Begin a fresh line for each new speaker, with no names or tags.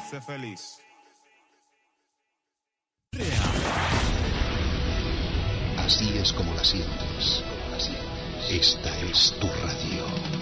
Sé feliz.
Así es como la sientes. Esta es tu radio.